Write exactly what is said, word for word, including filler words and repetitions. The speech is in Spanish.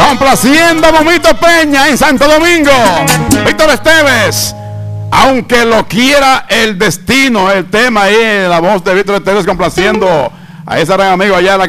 Complaciendo a Momito Peña en Santo Domingo. Víctor Esteves, aunque lo quiera el destino, el tema ahí, la voz de Víctor Esteves complaciendo a ese gran amigo allá en la